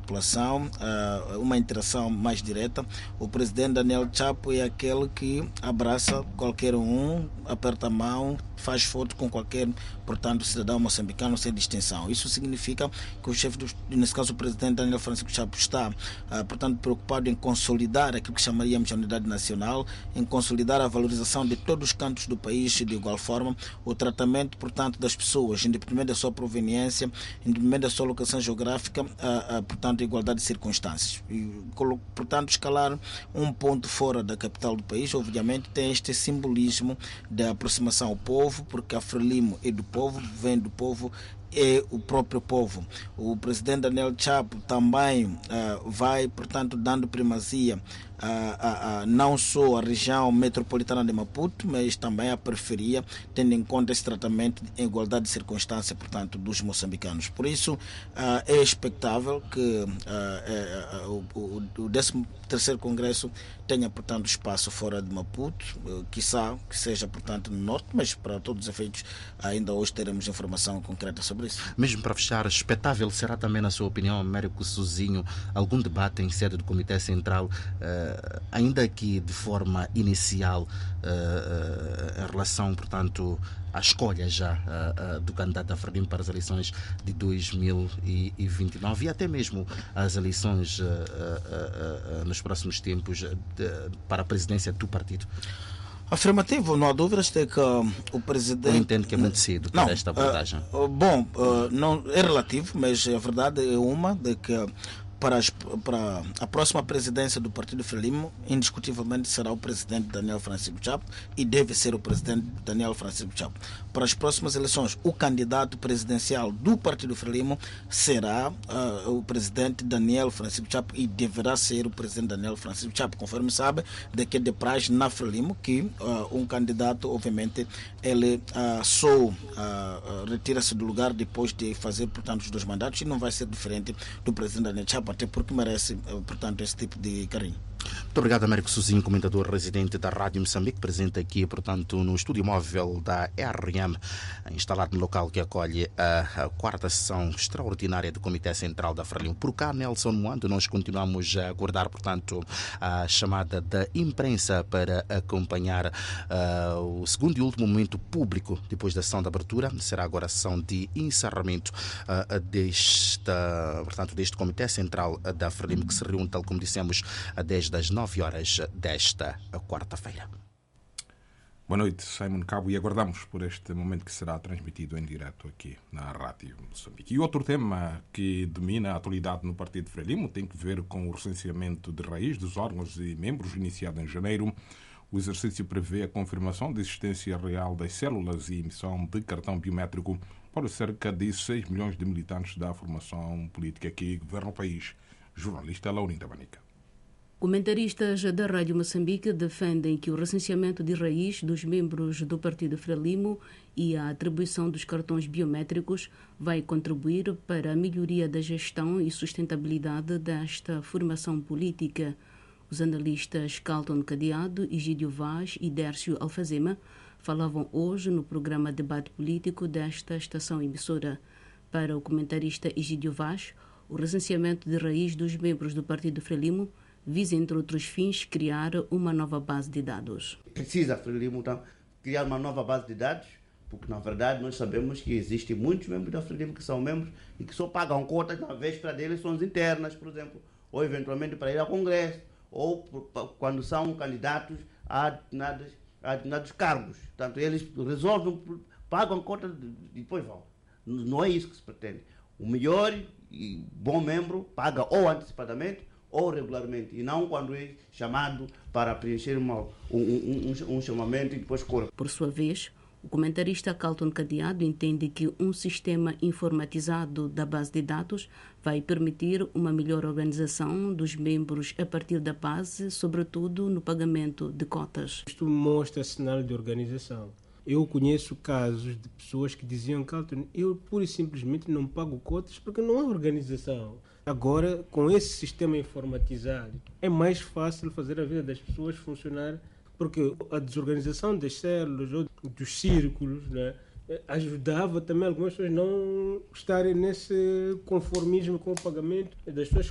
população, uma interação mais direta. O presidente Daniel Chapo é aquele que abraça qualquer um, aperta a mão, faz foto com qualquer, portanto, cidadão moçambicano sem distinção. Isso significa que o chefe, nesse caso o presidente Daniel Francisco Chapo, está, portanto, preocupado em consolidar aquilo que chamaríamos de unidade nacional, em consolidar a valorização de todos os cantos do país e, de igual forma, o tratamento, portanto, das pessoas, independente da sua proveniência, independente da sua locação geográfica, portanto, igualdade de circunstâncias. E, portanto, escalar um ponto fora da capital do país, obviamente, tem este simbolismo da aproximação ao povo, porque a Frelimo é do povo, vem do povo, é o próprio povo. O presidente Daniel Chapo também vai, portanto, dando primazia não só a região metropolitana de Maputo, mas também a periferia, tendo em conta esse tratamento em igualdade de circunstância, portanto, dos moçambicanos. Por isso, é expectável que o 13º Congresso tenha, portanto, espaço fora de Maputo, quiçá que seja, portanto, no norte, mas para todos os efeitos ainda hoje teremos informação concreta sobre isso. Mesmo para fechar, expectável será também, na sua opinião, Américo Sozinho, algum debate em sede do Comitê Central, ainda que de forma inicial, em relação, portanto, à escolha já do candidato da Frelimo para as eleições de 2029 e até mesmo as eleições nos próximos tempos para a presidência do partido? Afirmativo, não há dúvidas de que o presidente... Eu entendo que é muito cedo para esta abordagem. Não, é relativo, mas a verdade é uma de que para a próxima presidência do Partido Frelimo, indiscutivelmente será o presidente Daniel Francisco Chapo e deve ser o presidente Daniel Francisco Chapo. Para as próximas eleições, o candidato presidencial do Partido Frelimo será o presidente Daniel Francisco Chapo e deverá ser o presidente Daniel Francisco Chapo, conforme sabe, de que é de praxe na Frelimo que um candidato, obviamente, ele só retira-se do lugar depois de fazer, portanto, os 2 mandatos e não vai ser diferente do presidente Daniel Chapo, até porque merece, portanto, esse tipo de carinho. Muito obrigado, Américo Sozinho, comentador residente da Rádio Moçambique, presente aqui, portanto, no estúdio móvel da RM, instalado no local que acolhe a 4ª sessão extraordinária do Comitê Central da Frelimo. Por cá, Nelson Moando, nós continuamos a aguardar, portanto, a chamada da imprensa para acompanhar o segundo e último momento público depois da sessão de abertura. Será agora a sessão de encerramento deste Comitê Central da Frelimo, que se reúne, tal como dissemos, desde as 9 horas desta quarta-feira. Boa noite, Simon Cabo, e aguardamos por este momento que será transmitido em direto aqui na Rádio Moçambique. E outro tema que domina a atualidade no Partido Frelimo tem que ver com o recenseamento de raiz dos órgãos e membros iniciado em janeiro. O exercício prevê a confirmação da existência real das células e emissão de cartão biométrico para cerca de 6 milhões de militantes da formação política que governa o país. Jornalista Laurinda Banica. Comentaristas da Rádio Moçambique defendem que o recenseamento de raiz dos membros do Partido Frelimo e a atribuição dos cartões biométricos vai contribuir para a melhoria da gestão e sustentabilidade desta formação política. Os analistas Carlton Cadeado, Egídio Vaz e Dércio Alfazema falavam hoje no programa Debate Político desta estação emissora. Para o comentarista Egídio Vaz, o recenseamento de raiz dos membros do Partido Frelimo visa, entre outros fins, criar uma nova base de dados. Precisa, Frelimo, então, criar uma nova base de dados, porque, na verdade, nós sabemos que existem muitos membros da Frelimo que são membros e que só pagam cotas na véspera de eleições internas, por exemplo, ou eventualmente para ir ao Congresso, ou quando são candidatos a determinados cargos. Portanto, eles resolvem, pagam cotas e depois vão. Não é isso que se pretende. O melhor e bom membro paga ou antecipadamente ou regularmente, e não quando é chamado para preencher um chamamento e depois corre. Por sua vez, o comentarista Carlton Cadeado entende que um sistema informatizado da base de dados vai permitir uma melhor organização dos membros a partir da base, sobretudo no pagamento de cotas. Isto mostra cenário de organização. Eu conheço casos de pessoas que diziam, Carlton, eu pura e simplesmente não pago cotas porque não há organização. Agora, com esse sistema informatizado, é mais fácil fazer a vida das pessoas funcionar, porque a desorganização das células ou dos círculos, né, ajudava também algumas pessoas não estarem nesse conformismo com o pagamento das suas